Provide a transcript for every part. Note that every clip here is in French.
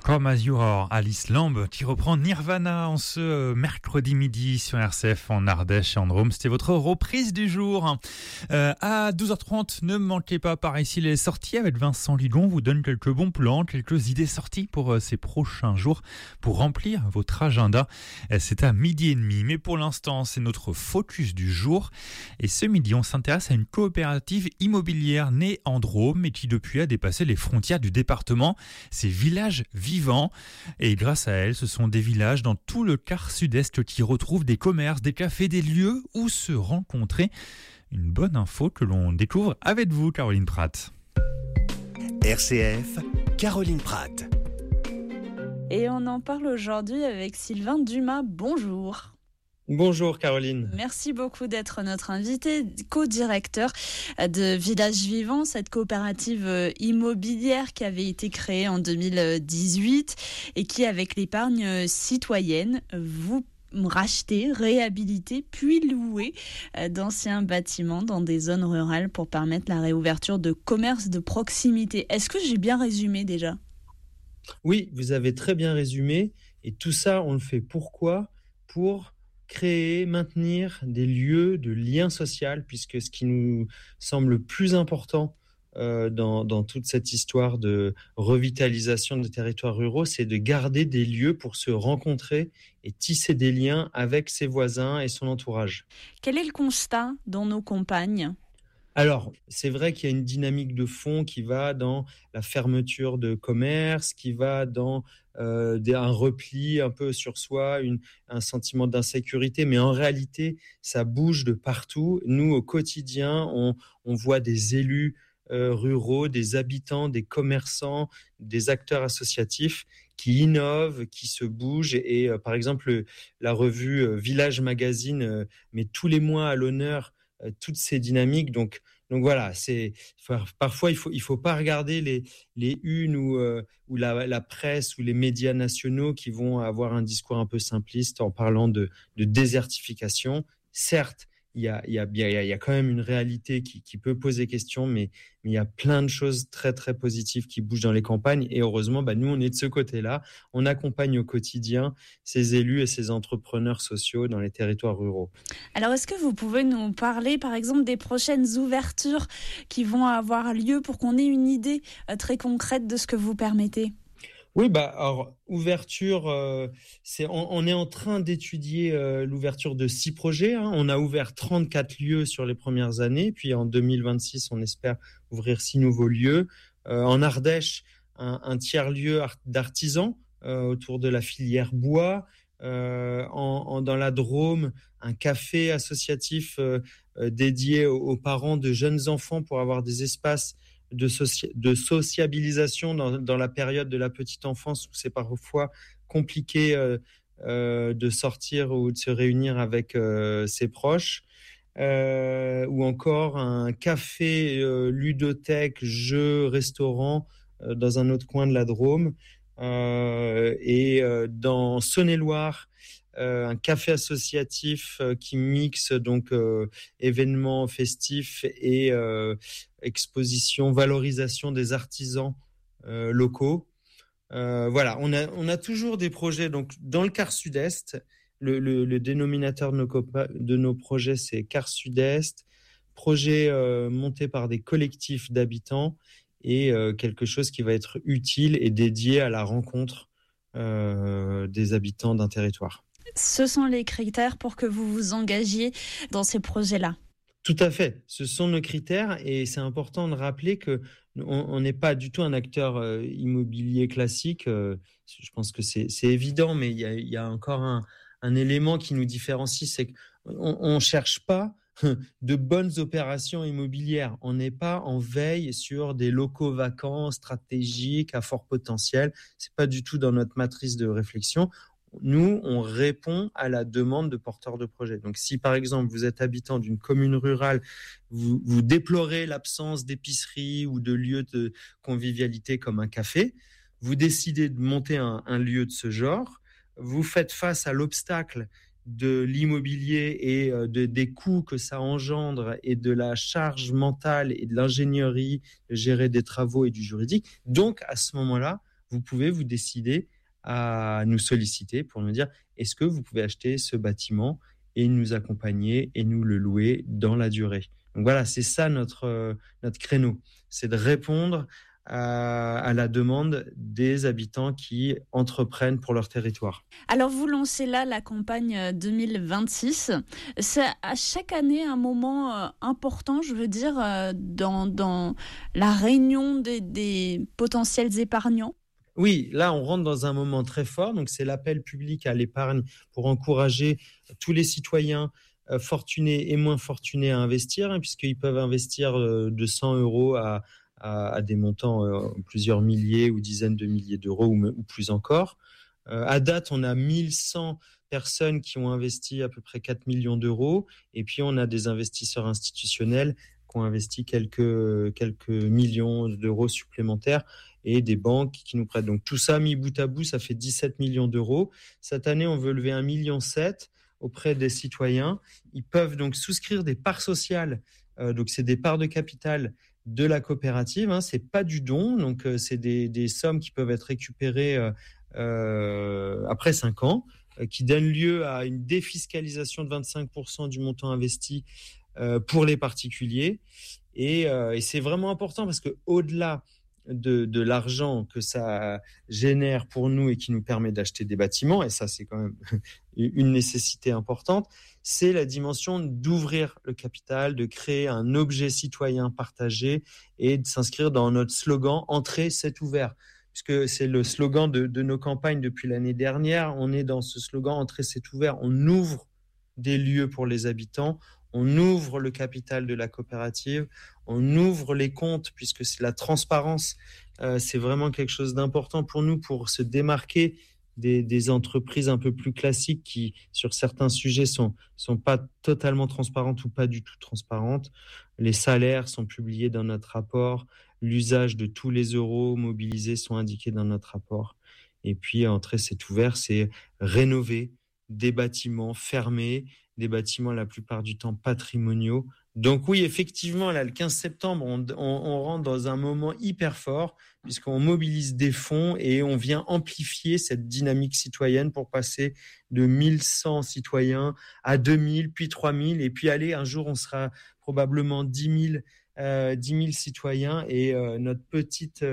Come As You Are, Alice Lamb qui reprend Nirvana en ce mercredi midi sur RCF en Ardèche et en Drôme. C'était votre reprise du jour. À 12h30, ne manquez pas par ici les sorties avec Vincent Ligon. Vous donne quelques bons plans, quelques idées sorties pour ces prochains jours pour remplir votre agenda. C'est à 12h30. Mais pour l'instant, c'est notre focus du jour. Et ce midi, on s'intéresse à une coopérative immobilière née en Drôme et qui depuis a dépassé les frontières du département. C'est Village Vivant. Et grâce à elle, ce sont des villages dans tout le quart sud-est qui retrouvent des commerces, des cafés, des lieux où se rencontrer. Une bonne info que l'on découvre avec vous, Caroline Pratt. RCF, Caroline Pratt. Et on en parle aujourd'hui avec Sylvain Dumas. Bonjour. Bonjour Caroline. Merci beaucoup d'être notre invité, co-directeur de Village Vivant, cette coopérative immobilière qui avait été créée en 2018 et qui, avec l'épargne citoyenne, vous racheter, réhabiliter, puis louer d'anciens bâtiments dans des zones rurales pour permettre la réouverture de commerces de proximité. Est-ce que j'ai bien résumé déjà ? Oui, vous avez très bien résumé. Et tout ça, on le fait pourquoi ? Pour créer, maintenir des lieux de lien social, puisque ce qui nous semble le plus important dans toute cette histoire de revitalisation des territoires ruraux, c'est de garder des lieux pour se rencontrer et tisser des liens avec ses voisins et son entourage. Quel est le constat dans nos campagnes ? Alors, c'est vrai qu'il y a une dynamique de fond qui va dans la fermeture de commerce, qui va dans un repli un peu sur soi, un sentiment d'insécurité. Mais en réalité, ça bouge de partout. Nous, au quotidien, on voit des élus ruraux, des habitants, des commerçants, des acteurs associatifs qui innovent, qui se bougent. Et par exemple, la revue Village Magazine met tous les mois à l'honneur toutes ces dynamiques. Donc voilà, parfois il faut pas regarder les unes ou la presse ou les médias nationaux qui vont avoir un discours un peu simpliste en parlant de désertification. Certes, il y a quand même une réalité qui peut poser question, mais il y a plein de choses très très positives qui bougent dans les campagnes. Et heureusement, nous on est de ce côté-là. On accompagne au quotidien ces élus et ces entrepreneurs sociaux dans les territoires ruraux. Alors, est-ce que vous pouvez nous parler, par exemple, des prochaines ouvertures qui vont avoir lieu pour qu'on ait une idée très concrète de ce que vous permettez ? Oui, alors ouverture, on est en train d'étudier l'ouverture de 6 projets. On a ouvert 34 lieux sur les premières années, puis en 2026, on espère ouvrir 6 nouveaux lieux. En Ardèche, un tiers-lieu d'artisans autour de la filière bois. Dans la Drôme, un café associatif dédié aux parents de jeunes enfants pour avoir des espaces de sociabilisation dans la période de la petite enfance où c'est parfois compliqué de sortir ou de se réunir avec ses proches, ou encore un café ludothèque, jeux, restaurant dans un autre coin de la Drôme, et dans Saône-et-Loire, un café associatif qui mixe donc événements festifs et exposition, valorisation des artisans locaux. Voilà, on a toujours des projets. Donc dans le quart sud-est, le dénominateur de nos projets, c'est quart sud-est, projet monté par des collectifs d'habitants et quelque chose qui va être utile et dédié à la rencontre des habitants d'un territoire. Ce sont les critères pour que vous vous engagiez dans ces projets-là. Tout à fait. Ce sont nos critères et c'est important de rappeler que on n'est pas du tout un acteur immobilier classique. Je pense que c'est évident, mais il y a encore un élément qui nous différencie, c'est qu'on cherche pas de bonnes opérations immobilières. On n'est pas en veille sur des locaux vacants stratégiques à fort potentiel. C'est pas du tout dans notre matrice de réflexion. Nous, on répond à la demande de porteurs de projets. Donc, si par exemple vous êtes habitant d'une commune rurale, vous déplorez l'absence d'épicerie ou de lieux de convivialité comme un café, vous décidez de monter un lieu de ce genre, vous faites face à l'obstacle de l'immobilier et des coûts que ça engendre et de la charge mentale et de l'ingénierie, de gérer des travaux et du juridique. Donc, à ce moment-là, vous pouvez vous décider à nous solliciter pour nous dire est-ce que vous pouvez acheter ce bâtiment et nous accompagner et nous le louer dans la durée. Donc voilà, c'est ça notre créneau, c'est de répondre à la demande des habitants qui entreprennent pour leur territoire. Alors vous lancez là la campagne 2026. C'est à chaque année un moment important, je veux dire, dans la réunion des potentiels épargnants. Oui, là on rentre dans un moment très fort, donc c'est l'appel public à l'épargne pour encourager tous les citoyens fortunés et moins fortunés à investir, puisqu'ils peuvent investir de 100 € à des montants plusieurs milliers ou dizaines de milliers d'euros ou plus encore. À date, on a 1100 personnes qui ont investi à peu près 4 millions d'euros et puis on a des investisseurs institutionnels qui ont investi quelques millions d'euros supplémentaires et des banques qui nous prêtent. Donc tout ça mis bout à bout, ça fait 17 millions d'euros. Cette année, on veut lever 1,7 million auprès des citoyens. Ils peuvent donc souscrire des parts sociales, donc c'est des parts de capital de la coopérative, c'est pas du don, donc c'est des sommes qui peuvent être récupérées après 5 ans, qui donnent lieu à une défiscalisation de 25% du montant investi pour les particuliers. Et c'est vraiment important parce que au-delà de l'argent que ça génère pour nous et qui nous permet d'acheter des bâtiments, et ça c'est quand même une nécessité importante, c'est la dimension d'ouvrir le capital, de créer un objet citoyen partagé et de s'inscrire dans notre slogan « Entrer, c'est ouvert ». Puisque c'est le slogan de nos campagnes depuis l'année dernière, on est dans ce slogan « Entrer, c'est ouvert ». On ouvre des lieux pour les habitants, on ouvre le capital de la coopérative, on ouvre les comptes puisque c'est la transparence, c'est vraiment quelque chose d'important pour nous pour se démarquer des entreprises un peu plus classiques qui, sur certains sujets, sont pas totalement transparentes ou pas du tout transparentes. Les salaires sont publiés dans notre rapport, l'usage de tous les euros mobilisés sont indiqués dans notre rapport. Et puis, entrer, c'est ouvert, c'est rénover des bâtiments fermés, des bâtiments la plupart du temps patrimoniaux. Donc oui, effectivement, là, le 15 septembre, on rentre dans un moment hyper fort puisqu'on mobilise des fonds et on vient amplifier cette dynamique citoyenne pour passer de 1100 citoyens à 2000, puis 3000 et puis un jour, on sera probablement 10 000 citoyens et notre petite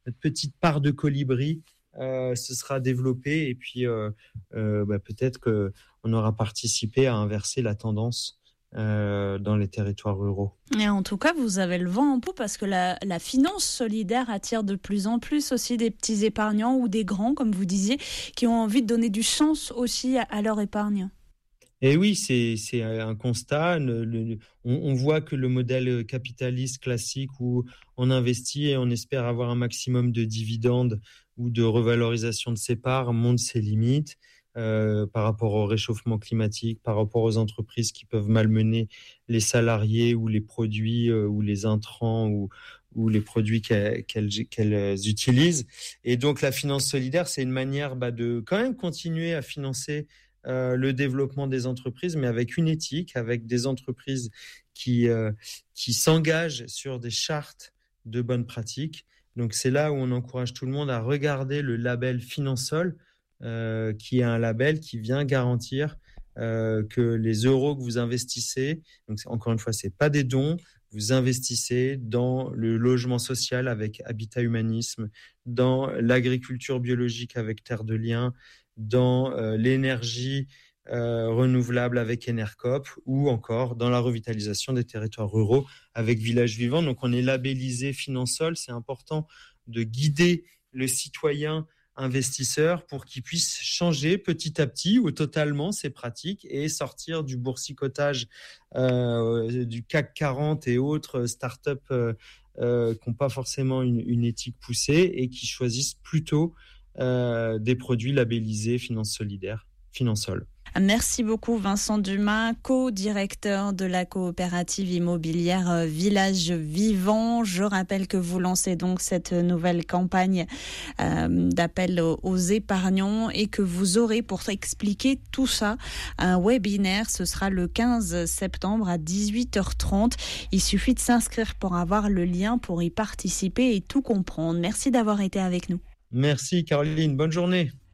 part de colibri se sera développée et puis peut-être qu'on aura participé à inverser la tendance dans les territoires ruraux. Et en tout cas, vous avez le vent en poupe parce que la finance solidaire attire de plus en plus aussi des petits épargnants ou des grands, comme vous disiez, qui ont envie de donner du sens aussi à leur épargne. Et oui, c'est un constat. On voit que le modèle capitaliste classique où on investit et on espère avoir un maximum de dividendes ou de revalorisation de ses parts montre ses limites. Par rapport au réchauffement climatique, par rapport aux entreprises qui peuvent malmener les salariés ou les produits ou les intrants ou les produits qu'elles utilisent. Et donc la finance solidaire, c'est une manière de quand même continuer à financer le développement des entreprises, mais avec une éthique, avec des entreprises qui s'engagent sur des chartes de bonnes pratiques. Donc c'est là où on encourage tout le monde à regarder le label Finansol, qui est un label qui vient garantir que les euros que vous investissez, donc encore une fois, c'est pas des dons, vous investissez dans le logement social avec Habitat Humanisme, dans l'agriculture biologique avec Terre de Liens, dans l'énergie renouvelable avec Enercop ou encore dans la revitalisation des territoires ruraux avec Village Vivant. Donc on est labellisé Finansol, c'est important de guider le citoyen investisseurs pour qu'ils puissent changer petit à petit ou totalement ces pratiques et sortir du boursicotage du CAC 40 et autres startups qui n'ont pas forcément une éthique poussée et qui choisissent plutôt des produits labellisés Finance Solidaire, Finansol. Merci beaucoup Vincent Dumas, co-directeur de la coopérative immobilière Village Vivant. Je rappelle que vous lancez donc cette nouvelle campagne d'appel aux épargnants et que vous aurez pour expliquer tout ça un webinaire. Ce sera le 15 septembre à 18h30. Il suffit de s'inscrire pour avoir le lien pour y participer et tout comprendre. Merci d'avoir été avec nous. Merci Caroline, bonne journée.